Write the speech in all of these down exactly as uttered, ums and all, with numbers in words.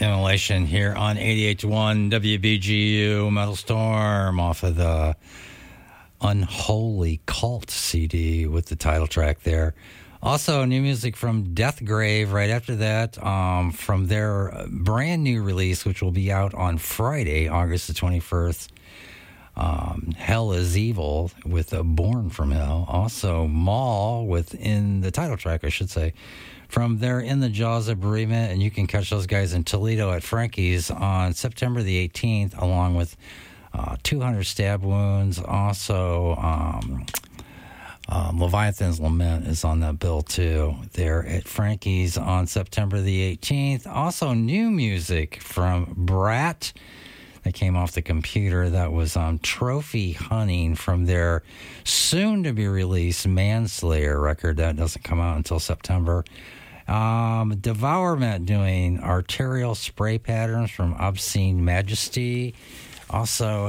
Immolation here on eighty-eight point one W B G U Metal Storm off of the Unholy Cult C D with the title track there. Also, new music from Deathgrave right after that, um, from their brand new release, which will be out on Friday, August the twenty-first. Um, Hell is Evil with a Born from Hell. Also, Maul within the title track, I should say, from their In the Jaws of Bereavement. And you can catch those guys in Toledo at Frankie's on September the eighteenth, along with uh, two hundred Stab Wounds. Also, um, um, Leviathan's Lament is on that bill, too. They're at Frankie's on September the eighteenth. Also, new music from Brat that came off the computer. That was um, Trophy Hunting from their soon-to-be-released Manslayer record. That doesn't come out until September. Um, Devourment doing Arterial Spray Patterns from Obscene Majesty. Also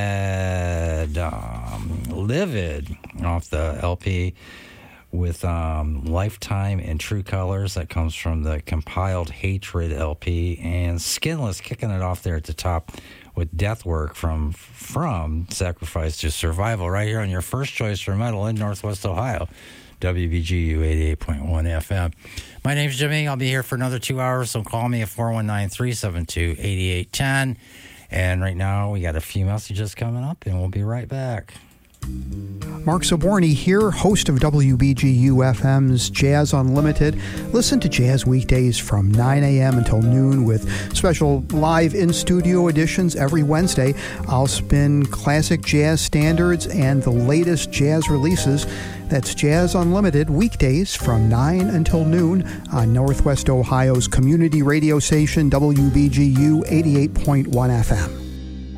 had um, Livid off the L P with um, Lifetime and True Colors. That comes from the Compiled Hatred L P. And Skinless kicking it off there at the top with Deathwork from from Sacrifice to Survival, right here on your first choice for metal in Northwest Ohio, W B G U eighty-eight point one F M. My name's Jimmy. I'll be here for another two hours, so call me at four one nine, three seven two, eight eight one zero. And right now, we got a few messages coming up, and we'll be right back. Mark Zaborny here, host of W B G U F M's Jazz Unlimited. Listen to Jazz weekdays from nine a.m. until noon with special live in-studio editions every Wednesday. I'll spin classic jazz standards and the latest jazz releases. That's Jazz Unlimited, weekdays from nine until noon on Northwest Ohio's community radio station, W B G U eighty-eight point one F M.